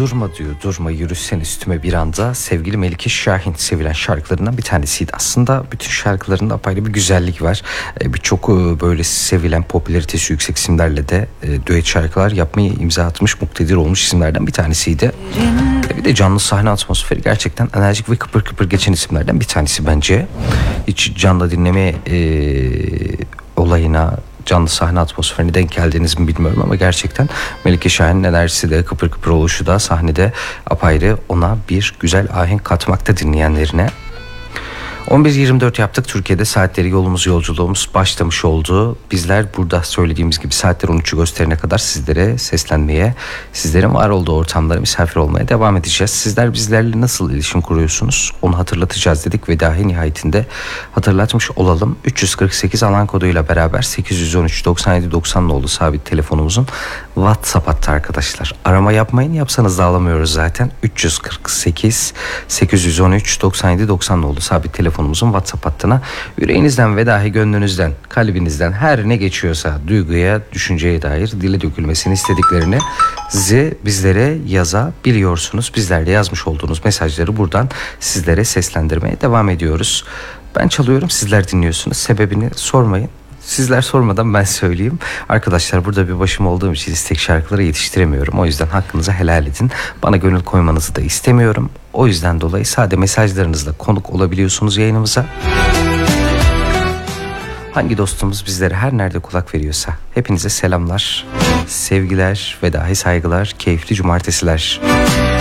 Durma diyor, durma yürüsen üstüme bir anda. Sevgili Melike Şahin sevilen şarkılarından bir tanesiydi. Aslında bütün şarkılarında apayrı bir güzellik var. Birçok böyle sevilen, popülaritesi yüksek isimlerle de düet şarkılar yapmayı imza atmış, muktedir olmuş isimlerden bir tanesiydi. Bir de canlı sahne atmosferi gerçekten enerjik ve kıpır kıpır geçen isimlerden bir tanesi bence. Hiç canlı dinleme olayına, canlı sahne atmosferine denk geldiğiniz mi bilmiyorum ama gerçekten Melike Şahin'in enerjisi de, kıpır kıpır oluşu da sahnede apayrı, ona bir güzel ahenk katmakta dinleyenlerine. 11.24 yaptık. Türkiye'de saatleri yolculuğumuz başlamış oldu. Bizler burada söylediğimiz gibi saatler 13'ü gösterene kadar sizlere seslenmeye, sizlerin var olduğu ortamlara misafir olmaya devam edeceğiz. Sizler bizlerle nasıl iletişim kuruyorsunuz? Onu hatırlatacağız dedik ve dahi nihayetinde hatırlatmış olalım. 348 alan koduyla beraber 813 97 90 oldu sabit telefonumuzun WhatsApp hattı arkadaşlar. Arama yapmayın, yapsanız da alamıyoruz zaten. 348 813 97 90 oldu sabit telefonumuzun WhatsApp hattına yüreğinizden ve dahi gönlünüzden, kalbinizden her ne geçiyorsa duyguya, düşünceye dair dile dökülmesini istediklerini bizlere yazabiliyorsunuz. Bizlerle yazmış olduğunuz mesajları buradan sizlere seslendirmeye devam ediyoruz. Ben çalıyorum, sizler dinliyorsunuz. Sebebini sormayın. Sizler sormadan ben söyleyeyim. Arkadaşlar, burada bir başım olduğum için istek şarkıları yetiştiremiyorum. O yüzden hakkınızı helal edin. Bana gönül koymanızı da istemiyorum. O yüzden dolayı sade mesajlarınızla konuk olabiliyorsunuz yayınımıza. Hangi dostumuz bizlere her nerede kulak veriyorsa hepinize selamlar, sevgiler ve dahi saygılar, keyifli cumartesiler.